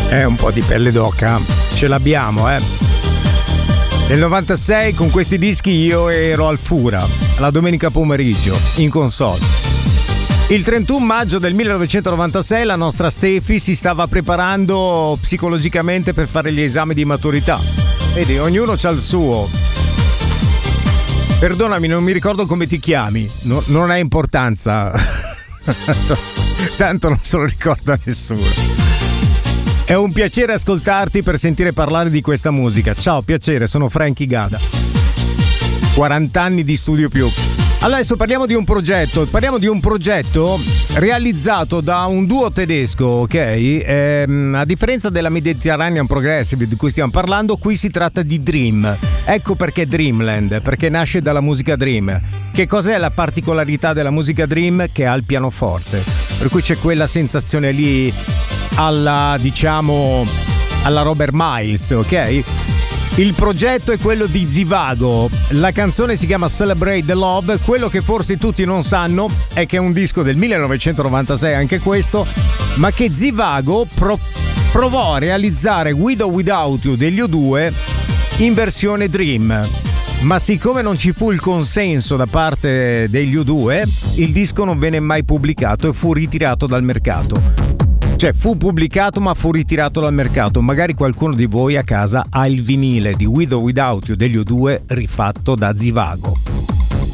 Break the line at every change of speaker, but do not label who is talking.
Un po' di pelle d'oca ce l'abbiamo, Nel 96 con questi dischi io ero al Fura, la domenica pomeriggio, in console. Il 31 maggio del 1996 la nostra Stefi si stava preparando psicologicamente per fare gli esami di maturità. Vedi, ognuno c'ha il suo. Perdonami, non mi ricordo come ti chiami, non ha importanza. Tanto non se lo ricorda nessuno. È un piacere ascoltarti per sentire parlare di questa musica. Ciao, piacere, sono Frankie Gada. 40 anni di studio più. Adesso parliamo di un progetto realizzato da un duo tedesco, ok? A differenza della Mediterranean Progressive di cui stiamo parlando, qui si tratta di Dream. Ecco perché Dreamland, perché nasce dalla musica Dream. Che cos'è la particolarità della musica Dream? Che ha il pianoforte, per cui c'è quella sensazione lì alla Robert Miles, ok? Il progetto è quello di Zivago, la canzone si chiama Celebrate the Love. Quello che forse tutti non sanno è che è un disco del 1996 anche questo, ma che Zivago provò a realizzare With or Without You degli U2 in versione Dream, ma siccome non ci fu il consenso da parte degli U2, il disco non venne mai pubblicato e fu ritirato dal mercato. Cioè fu pubblicato ma fu ritirato dal mercato. Magari qualcuno di voi a casa ha il vinile di With or Without You degli U2 rifatto da Zivago.